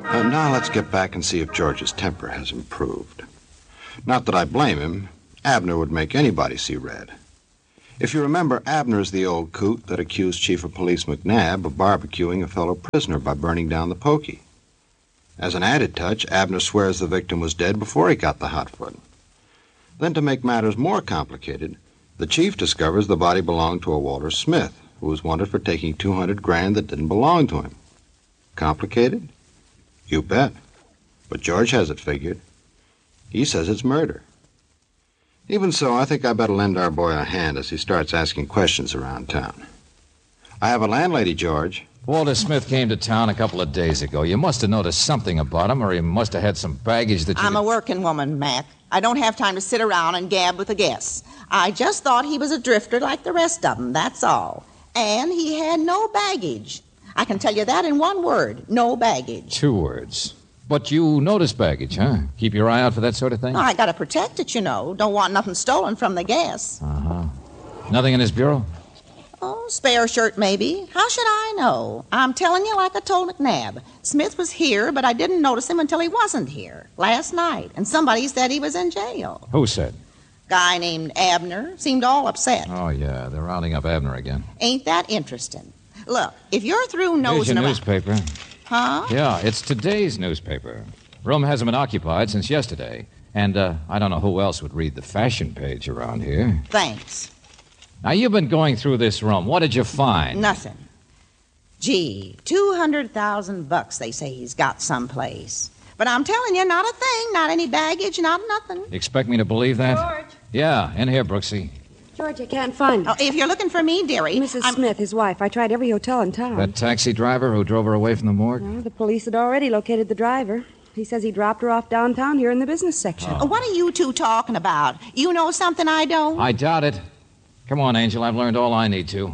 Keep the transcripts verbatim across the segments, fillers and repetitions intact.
Uh, now let's get back and see if George's temper has improved. Not that I blame him. Abner would make anybody see red. If you remember, Abner's the old coot that accused Chief of Police McNabb of barbecuing a fellow prisoner by burning down the pokey. As an added touch, Abner swears the victim was dead before he got the hot foot. Then, to make matters more complicated, the chief discovers the body belonged to a Walter Smith, who was wanted for taking two hundred grand that didn't belong to him. Complicated? You bet. But George has it figured. He says it's murder. Even so, I think I better lend our boy a hand as he starts asking questions around town. I have a landlady, George. Walter Smith came to town a couple of days ago. You must have noticed something about him, or he must have had some baggage that you... I'm a working woman, Mac. I don't have time to sit around and gab with the guests. I just thought he was a drifter like the rest of them, that's all. And he had no baggage. I can tell you that in one word, no baggage. Two words. But you notice baggage, huh? Keep your eye out for that sort of thing? Oh, I gotta protect it, you know. Don't want nothing stolen from the guests. Uh-huh. Nothing in his bureau? Oh, spare shirt, maybe. How should I know? I'm telling you like I told McNabb. Smith was here, but I didn't notice him until he wasn't here. Last night. And somebody said he was in jail. Who said? Guy named Abner. Seemed all upset. Oh, yeah. They're rounding up Abner again. Ain't that interesting? Look, if you're through nosing Here's your around... newspaper. Huh? Yeah, it's today's newspaper. Room hasn't been occupied since yesterday. And uh, I don't know who else would read the fashion page around here. Thanks. Now, you've been going through this room. What did you find? Nothing. Gee, two hundred thousand bucks they say he's got someplace. But I'm telling you, not a thing, not any baggage, not nothing. You expect me to believe that? George. Yeah, in here, Brooksy. George, I can't find him. Oh, if you're looking for me, dearie... Missus I'm... Smith, his wife. I tried every hotel in town. That taxi driver who drove her away from the morgue? No, the police had already located the driver. He says he dropped her off downtown here in the business section. Oh. What are you two talking about? You know something I don't? I doubt it. Come on, Angel. I've learned all I need to.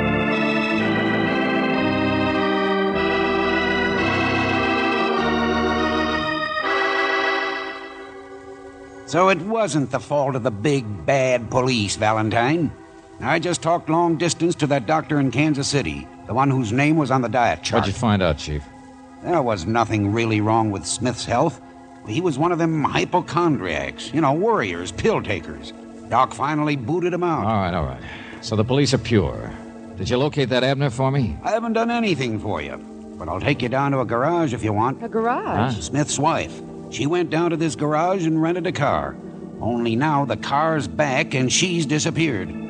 So it wasn't the fault of the big, bad police, Valentine. I just talked long distance to that doctor in Kansas City, the one whose name was on the diet chart. What'd you find out, Chief? There was nothing really wrong with Smith's health. He was one of them hypochondriacs, you know, worriers, pill takers. Doc finally booted him out. All right, all right. So the police are pure. Did you locate that Abner for me? I haven't done anything for you, but I'll take you down to a garage if you want. A garage? Huh? Smith's wife. She went down to this garage and rented a car. Only now the car's back and she's disappeared.